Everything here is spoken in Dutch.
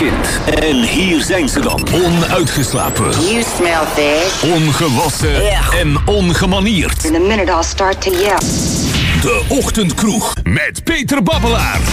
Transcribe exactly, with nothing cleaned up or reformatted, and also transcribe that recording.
begint. En hier zijn ze dan. Onuitgeslapen. You smell fish. Ongewassen Yeah. en ongemanierd. In a minute I'll start to yell. De Ochtendkroeg met Peter Babbelaar.